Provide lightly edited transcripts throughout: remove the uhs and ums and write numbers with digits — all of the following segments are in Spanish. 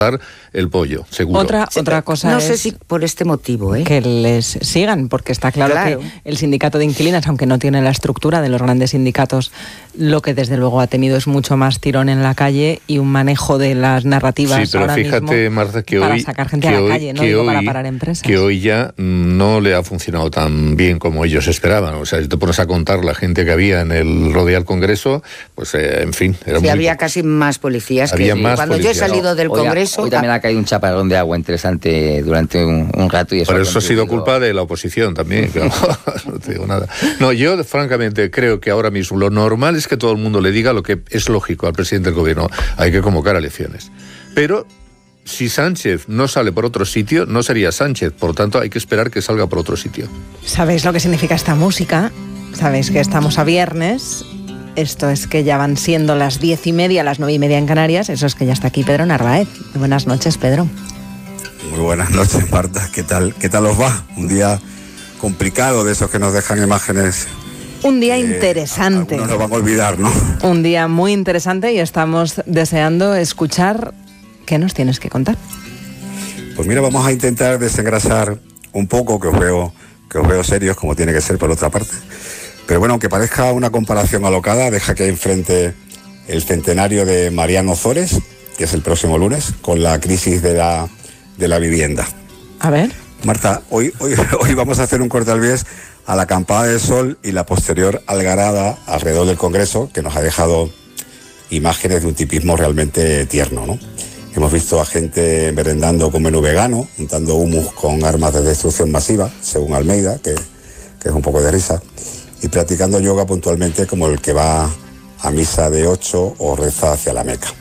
el pollo, seguro. Otra cosa no es... sé si por este motivo, que les sigan, porque está claro que el sindicato de inquilinas, aunque no tiene la estructura de los grandes sindicatos, lo que desde luego ha tenido es mucho más tirón en la calle y un manejo de las narrativas. Sí, pero ahora fíjate, mismo, Marta, que para hoy... sacar gente a la calle, no digo para parar empresas. Que hoy ya no le ha funcionado tan bien como ellos esperaban. O sea, si te pones a contar la gente que había en el Rodeal Congreso, pues en fin, era muy... había casi más policías había que más cuando policías. yo he salido del Congreso. Hoy también ha caído un chaparrón de agua interesante durante un rato. Y eso Por eso ha sido culpa de la oposición también, claro. No te digo nada. No, yo francamente creo que ahora mismo lo normal es que todo el mundo le diga lo que es lógico al presidente del gobierno. Hay que convocar elecciones. Pero si Sánchez no sale por otro sitio, no sería Sánchez. Por lo tanto, hay que esperar que salga por otro sitio. ¿Sabéis lo que significa esta música? Sabéis que estamos a viernes. Esto es que ya van siendo las 10:30, las 9:30 en Canarias. Eso es que ya está aquí Pedro Narváez. Buenas noches, Pedro. Muy buenas noches, Marta. ¿Qué tal os va? Un día complicado, de esos que nos dejan imágenes. Un día interesante. No nos van a olvidar, ¿no? Un día muy interesante y estamos deseando escuchar qué nos tienes que contar. Pues mira, vamos a intentar desengrasar un poco, que os veo serios, como tiene que ser por otra parte. Pero bueno, aunque parezca una comparación alocada, deja que hay enfrente el centenario de Mariano Ozores, que es el próximo lunes, con la crisis de la vivienda. A ver. Marta, hoy vamos a hacer un corte al bies a la acampada de sol y la posterior algarada alrededor del Congreso, que nos ha dejado imágenes de un tipismo realmente tierno, ¿no? Hemos visto a gente merendando con menú vegano, untando humus con armas de destrucción masiva, según Almeida, que es un poco de risa, y practicando yoga puntualmente como el que va a misa de 8 o reza hacia la Meca.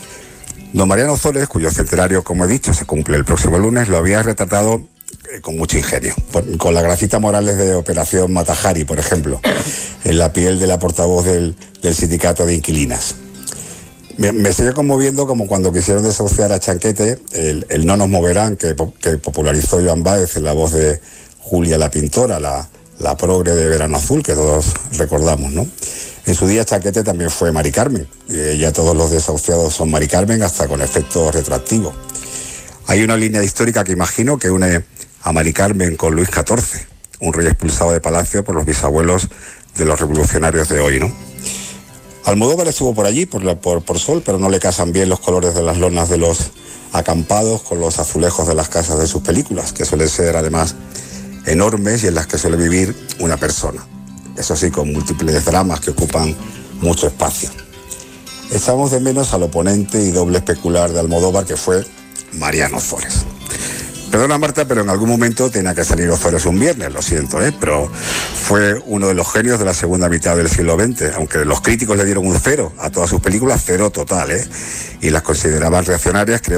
Don Mariano Ozores, cuyo centenario, como he dicho, se cumple el próximo lunes, lo había retratado con mucho ingenio, con la Gracita Morales de Operación Matajari, por ejemplo, en la piel de la portavoz del sindicato de inquilinas. Me sigue conmoviendo como cuando quisieron desahuciar a Chanquete, el No nos moverán, que popularizó Joan Baez en la voz de Julia la Pintora, la progre de Verano Azul, que todos recordamos, ¿no? En su día Chanquete también fue Mari Carmen, ya todos los desahuciados son Mari Carmen, hasta con efecto retroactivo. Hay una línea histórica que imagino que une a Mari Carmen con Luis XIV, un rey expulsado de palacio por los bisabuelos de los revolucionarios de hoy, ¿no? Almodóvar estuvo por allí, por Sol, pero no le casan bien los colores de las lonas de los acampados con los azulejos de las casas de sus películas, que suelen ser además enormes y en las que suele vivir una persona. Eso sí, con múltiples dramas que ocupan mucho espacio. Echamos de menos al oponente y doble especular de Almodóvar, que fue Mariano Ozores. Perdona, Marta, pero en algún momento tenía que salir Ozores un viernes, lo siento, pero fue uno de los genios de la segunda mitad del siglo XX, aunque los críticos le dieron un 0 a todas sus películas, 0 total, y las consideraban reaccionarias. Creo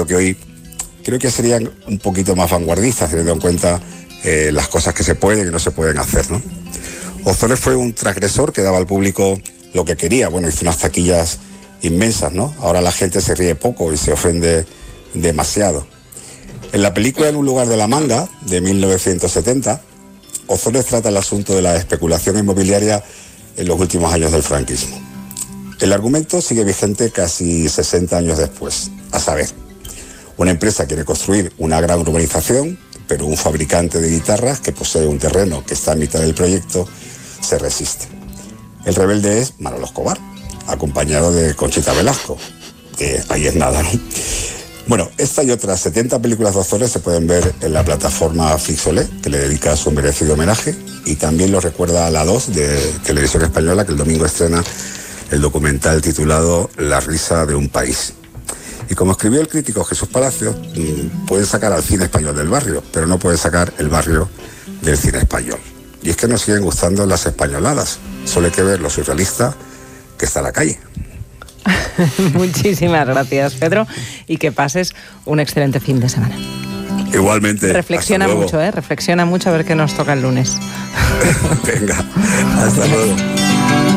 que serían un poquito más vanguardistas, teniendo en cuenta las cosas que se pueden y no se pueden hacer, ¿no? Ozores fue un transgresor que daba al público lo que quería. Bueno, hizo unas taquillas inmensas, ¿no? Ahora la gente se ríe poco y se ofende demasiado. En la película En un lugar de la manga, de 1970, Ozores trata el asunto de la especulación inmobiliaria en los últimos años del franquismo. El argumento sigue vigente casi 60 años después. A saber, una empresa quiere construir una gran urbanización, pero un fabricante de guitarras que posee un terreno que está a mitad del proyecto se resiste. El rebelde es Manolo Escobar, acompañado de Conchita Velasco, que ahí es nada, ¿no? Bueno, esta y otras 70 películas de Ozores se pueden ver en la plataforma Flixolé, que le dedica su merecido homenaje, y también lo recuerda a La 2 de Televisión Española, que el domingo estrena el documental titulado La risa de un país. Y como escribió el crítico Jesús Palacios, puede sacar al cine español del barrio, pero no puede sacar el barrio del cine español. Y es que nos siguen gustando las españoladas. Solo hay que ver lo surrealista que está en la calle. Muchísimas gracias, Pedro, y que pases un excelente fin de semana. Igualmente. Reflexiona mucho, reflexiona mucho a ver qué nos toca el lunes. Venga, hasta luego.